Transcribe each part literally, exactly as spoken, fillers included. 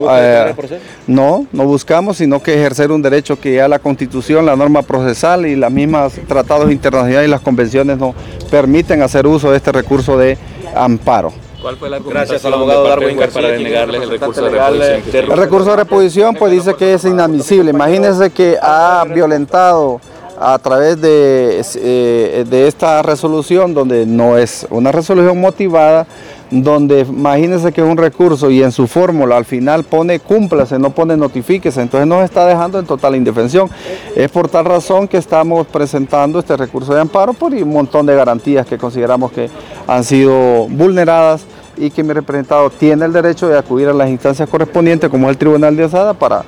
Eh, no, no buscamos, sino que ejercer un derecho que ya la Constitución, la norma procesal y los mismos tratados internacionales y las convenciones nos permiten hacer uso de este recurso de amparo. ¿Cuál fue la argumentación Gracias al abogado Darwin García para denegarles el recurso de reposición? El recurso de reposición pues dice que es inadmisible. Imagínense que ha violentado a través de, eh, de esta resolución, donde no es una resolución motivada, donde imagínense que es un recurso y en su fórmula al final pone cúmplase, no pone notifíquese, entonces nos está dejando en total indefensión. Es por tal razón que estamos presentando este recurso de amparo por un montón de garantías que consideramos que han sido vulneradas y que mi representado tiene el derecho de acudir a las instancias correspondientes, como es el Tribunal de Alzada, para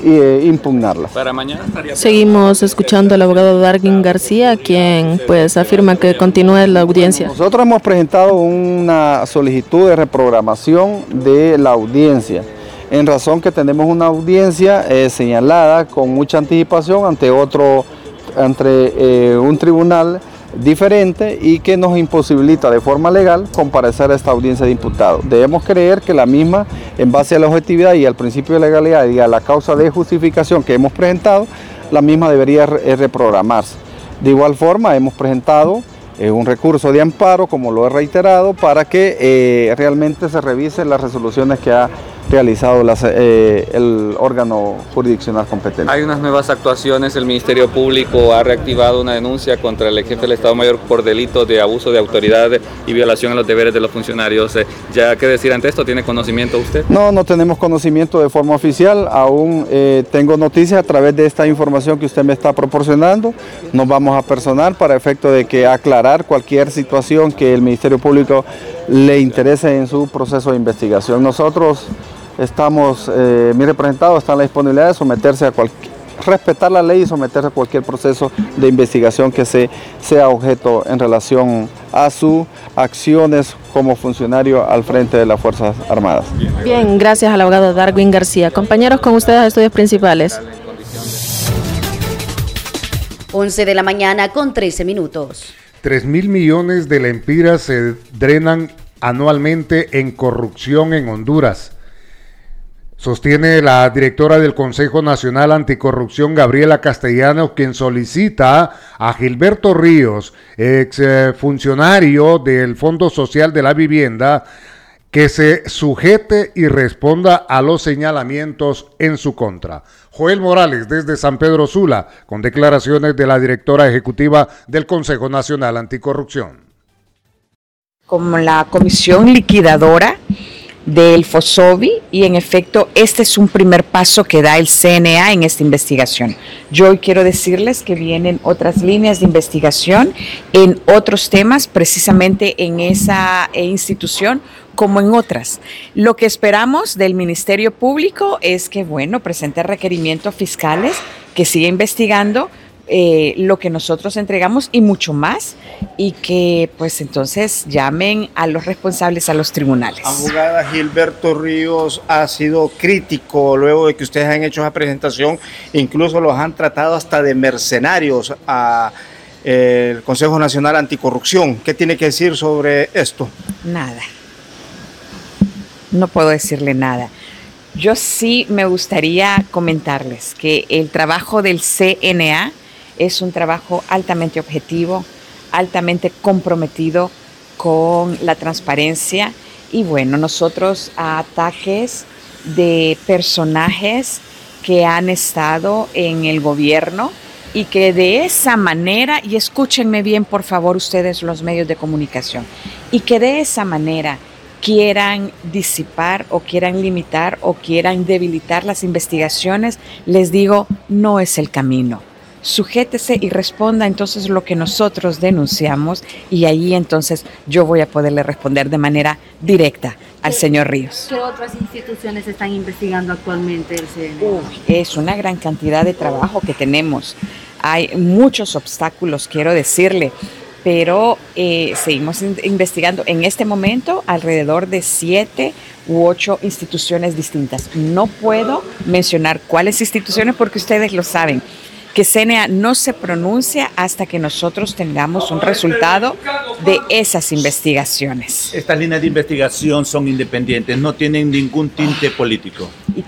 e impugnarlas. Para mañana estaría... Seguimos escuchando al abogado Darwin García, quien pues afirma que continúe la audiencia. Nosotros hemos presentado una solicitud de reprogramación de la audiencia, en razón que tenemos una audiencia eh, señalada con mucha anticipación ante otro, ante eh, un tribunal diferente y que nos imposibilita de forma legal comparecer a esta audiencia de imputado. Debemos creer que la misma, en base a la objetividad y al principio de legalidad y a la causa de justificación que hemos presentado, la misma debería reprogramarse. De igual forma, hemos presentado eh, un recurso de amparo, como lo he reiterado, para que eh, realmente se revisen las resoluciones que ha realizado las, eh, el órgano jurisdiccional competente. Hay unas nuevas actuaciones, el Ministerio Público ha reactivado una denuncia contra el jefe del Estado Mayor por delito de abuso de autoridad y violación a los deberes de los funcionarios. ¿Ya qué decir ante esto? ¿Tiene conocimiento usted? No, no tenemos conocimiento de forma oficial, aún eh, tengo noticias a través de esta información que usted me está proporcionando. Nos vamos a personar para efecto de que aclarar cualquier situación que el Ministerio Público le interese en su proceso de investigación. Nosotros estamos, eh, mi representado está en la disponibilidad de someterse a cualquier, respetar la ley y someterse a cualquier proceso de investigación que se, sea objeto en relación a sus acciones como funcionario al frente de las Fuerzas Armadas. Bien, gracias al abogado Darwin García. Compañeros, con ustedes a estudios principales. once de la mañana con trece minutos. tres mil millones de lempiras se drenan anualmente en corrupción en Honduras. Sostiene la directora del Consejo Nacional Anticorrupción, Gabriela Castellanos, quien solicita a Gilberto Ríos, ex funcionario del Fondo Social de la Vivienda, que se sujete y responda a los señalamientos en su contra. Joel Morales, desde San Pedro Sula, con declaraciones de la directora ejecutiva del Consejo Nacional Anticorrupción. Como la comisión liquidadora del FOSOBI, y en efecto este es un primer paso que da el C N A en esta investigación. Yo hoy quiero decirles que vienen otras líneas de investigación en otros temas, precisamente en esa institución como en otras. Lo que esperamos del Ministerio Público es que, bueno, presente requerimientos fiscales, que siga investigando Eh, lo que nosotros entregamos y mucho más, y que pues entonces llamen a los responsables a los tribunales. Abogada, Gilberto Ríos ha sido crítico luego de que ustedes han hecho esa presentación, incluso los han tratado hasta de mercenarios a eh, el Consejo Nacional Anticorrupción. ¿Qué tiene que decir sobre esto? Nada, no puedo decirle nada. Yo sí me gustaría comentarles que el trabajo del C N A es un trabajo altamente objetivo, altamente comprometido con la transparencia, y bueno, nosotros a ataques de personajes que han estado en el gobierno y que de esa manera, y escúchenme bien por favor ustedes los medios de comunicación, y que de esa manera quieran disipar o quieran limitar o quieran debilitar las investigaciones, les digo, no es el camino. Sujétese y responda entonces lo que nosotros denunciamos, y ahí entonces yo voy a poderle responder de manera directa al señor Ríos. ¿Qué otras instituciones están investigando actualmente el C N A? Uy, es una gran cantidad de trabajo que tenemos. Hay muchos obstáculos, quiero decirle, pero eh, seguimos in- investigando en este momento alrededor de siete u ocho instituciones distintas. No puedo mencionar cuáles instituciones porque ustedes lo saben, que C N A no se pronuncia hasta que nosotros tengamos un resultado de esas investigaciones. Estas líneas de investigación son independientes, no tienen ningún tinte político. Y